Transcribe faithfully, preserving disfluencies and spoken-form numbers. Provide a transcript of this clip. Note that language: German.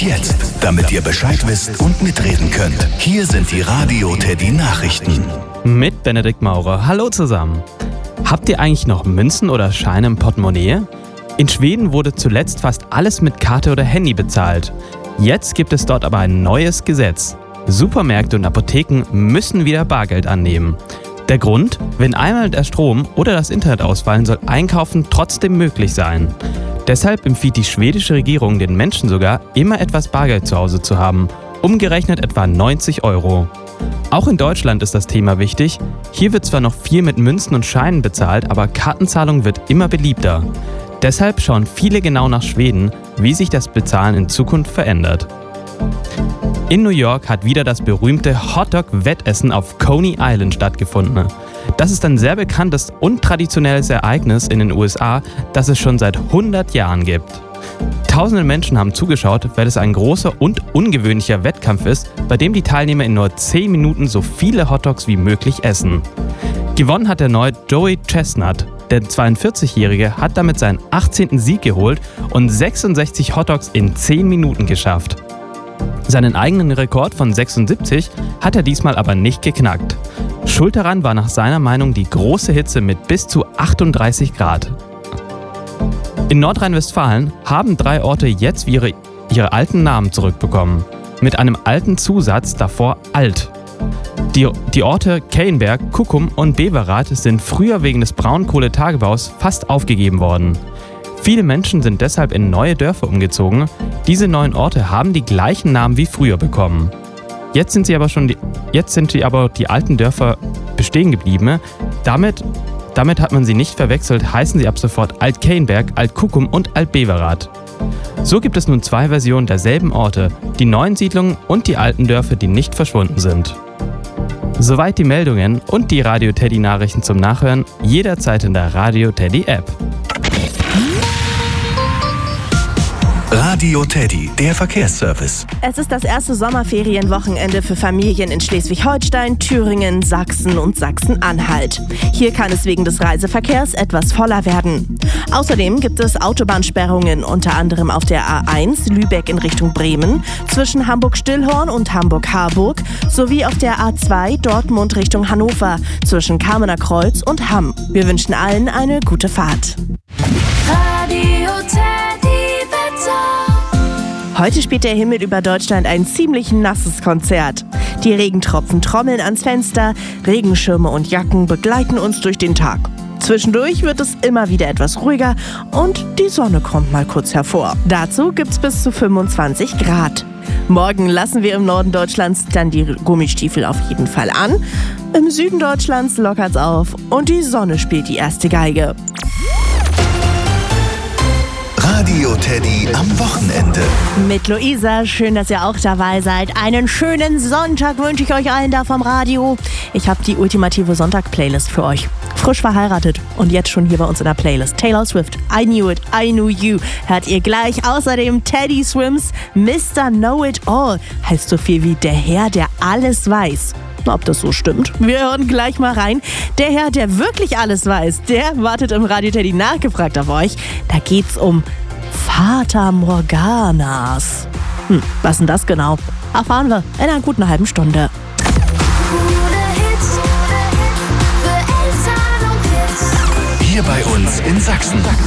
jetzt, damit ihr Bescheid wisst und mitreden könnt. Hier sind die Radio Teddy Nachrichten. Mit Benedikt Maurer. Hallo zusammen. Habt ihr eigentlich noch Münzen oder Scheine im Portemonnaie? In Schweden wurde zuletzt fast alles mit Karte oder Handy bezahlt. Jetzt gibt es dort aber ein neues Gesetz. Supermärkte und Apotheken müssen wieder Bargeld annehmen. Der Grund? Wenn einmal der Strom oder das Internet ausfallen, soll Einkaufen trotzdem möglich sein. Deshalb empfiehlt die schwedische Regierung den Menschen sogar, immer etwas Bargeld zu Hause zu haben, umgerechnet etwa neunzig Euro. Auch in Deutschland ist das Thema wichtig. Hier wird zwar noch viel mit Münzen und Scheinen bezahlt, aber Kartenzahlung wird immer beliebter. Deshalb schauen viele genau nach Schweden, wie sich das Bezahlen in Zukunft verändert. In New York hat wieder das berühmte Hotdog-Wettessen auf Coney Island stattgefunden. Das ist ein sehr bekanntes und traditionelles Ereignis in den U S A, das es schon seit hundert Jahren gibt. Tausende Menschen haben zugeschaut, weil es ein großer und ungewöhnlicher Wettkampf ist, bei dem die Teilnehmer in nur zehn Minuten so viele Hotdogs wie möglich essen. Gewonnen hat erneut Joey Chestnut. Der zweiundvierzigjährige hat damit seinen achtzehnten Sieg geholt und sechsundsechzig Hotdogs in zehn Minuten geschafft. Seinen eigenen Rekord von sechsundsiebzig hat er diesmal aber nicht geknackt. Schuld daran war nach seiner Meinung die große Hitze mit bis zu achtunddreißig Grad. In Nordrhein-Westfalen haben drei Orte jetzt ihre, ihre alten Namen zurückbekommen. Mit einem alten Zusatz davor alt. Die, die Orte Kellenberg, Kuckum und Beverath sind früher wegen des Braunkohletagebaus fast aufgegeben worden. Viele Menschen sind deshalb in neue Dörfer umgezogen. Diese neuen Orte haben die gleichen Namen wie früher bekommen. Jetzt sind sie aber schon die, jetzt sind sie aber die alten Dörfer bestehen geblieben. Damit, damit hat man sie nicht verwechselt, heißen sie ab sofort Alt-Kellenberg, Alt-Kuckum und Alt-Beverath. So gibt es nun zwei Versionen derselben Orte, die neuen Siedlungen und die alten Dörfer, die nicht verschwunden sind. Soweit die Meldungen und die Radio Teddy Nachrichten zum Nachhören, jederzeit in der Radio Teddy App. Radio Teddy, der Verkehrsservice. Es ist das erste Sommerferienwochenende für Familien in Schleswig-Holstein, Thüringen, Sachsen und Sachsen-Anhalt. Hier kann es wegen des Reiseverkehrs etwas voller werden. Außerdem gibt es Autobahnsperrungen, unter anderem auf der A eins Lübeck in Richtung Bremen, zwischen Hamburg-Stillhorn und Hamburg-Harburg sowie auf der A zwei Dortmund Richtung Hannover, zwischen Kamener Kreuz und Hamm. Wir wünschen allen eine gute Fahrt. Radio Teddy. Heute spielt der Himmel über Deutschland ein ziemlich nasses Konzert. Die Regentropfen trommeln ans Fenster, Regenschirme und Jacken begleiten uns durch den Tag. Zwischendurch wird es immer wieder etwas ruhiger und die Sonne kommt mal kurz hervor. Dazu gibt's bis zu fünfundzwanzig Grad. Morgen lassen wir im Norden Deutschlands dann die Gummistiefel auf jeden Fall an. Im Süden Deutschlands lockert's auf und die Sonne spielt die erste Geige. Radio Teddy am Wochenende. Mit Luisa, schön, dass ihr auch dabei seid. Einen schönen Sonntag wünsche ich euch allen da vom Radio. Ich habe die ultimative Sonntag-Playlist für euch. Frisch verheiratet und jetzt schon hier bei uns in der Playlist. Taylor Swift, I Knew It, I Knew You. Hört ihr gleich. Außerdem Teddy Swims, Mister Know It All. Heißt so viel wie der Herr, der alles weiß. Ob das so stimmt? Wir hören gleich mal rein. Der Herr, der wirklich alles weiß, der wartet im Radio Teddy nachgefragt auf euch. Da geht's um Fata Morganas. Hm, was denn das genau? Erfahren wir in einer guten halben Stunde. Hier bei uns in Sachsen.